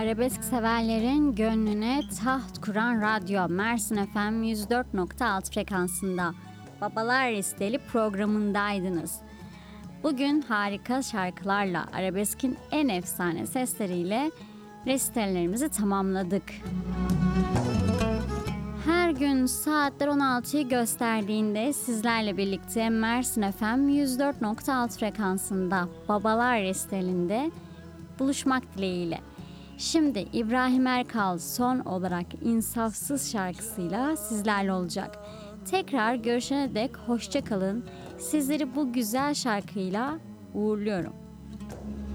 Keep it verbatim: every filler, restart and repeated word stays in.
Arabesk severlerin gönlüne taht kuran radyo Mersin F M yüz dört nokta altı frekansında Babalar Listeli programındaydınız. Bugün harika şarkılarla arabeskin en efsane sesleriyle listelerimizi tamamladık. Her gün saatler on altıyı gösterdiğinde sizlerle birlikte Mersin F M yüz dört nokta altı frekansında Babalar Listeli'nde buluşmak dileğiyle. Şimdi İbrahim Erkal son olarak İnsafsız şarkısıyla sizlerle olacak. Tekrar görüşene dek hoşça kalın. Sizleri bu güzel şarkıyla uğurluyorum.